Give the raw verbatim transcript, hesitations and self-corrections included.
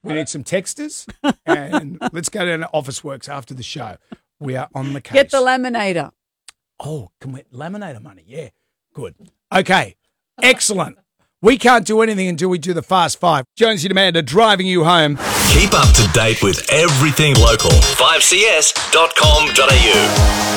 We need some texters, and let's go down to Officeworks after the show. We are on the case. Get the laminator. Oh, can we laminator money? Yeah, good. Okay, excellent. We can't do anything until we do the Fast Five. Jonesy and Amanda driving you home. Keep up to date with everything local. five c s dot com dot a u